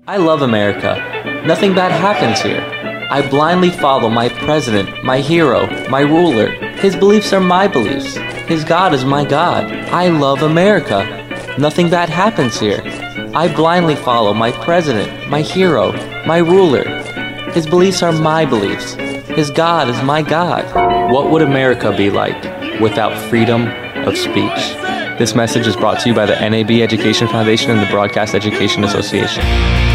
I love America. Nothing bad happens here. I blindly follow my president, my hero, my ruler. His beliefs are my beliefs. His God is my God. I love America. Nothing bad happens here. I blindly follow my president, my hero, my ruler. His beliefs are my beliefs. His God is my God. What would America be like without freedom of speech? This message is brought to you by the NAB Education Foundation and the Broadcast Education Association.